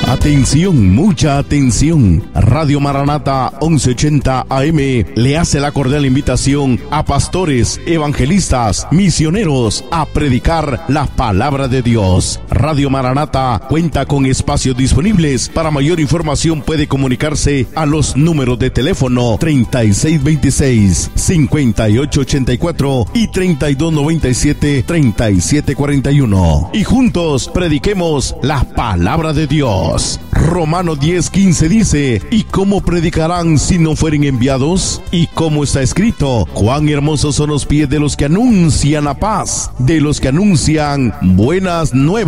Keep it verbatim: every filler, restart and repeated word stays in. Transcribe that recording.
Atención, mucha atención. Radio Maranata once ochenta A M le hace la cordial invitación a pastores, evangelistas, misioneros a predicar la palabra de Dios. Radio Maranata cuenta con espacios disponibles. Para mayor información puede comunicarse a los números de teléfono treinta y seis veintiséis, cincuenta y ocho ochenta y cuatro y treinta y dos noventa y siete, treinta y siete cuarenta y uno. Y juntos prediquemos la palabra de Dios. Romanos diez quince dice: ¿y cómo predicarán si no fueren enviados? Y como está escrito: cuán hermosos son los pies de los que anuncian la paz, de los que anuncian buenas nuevas.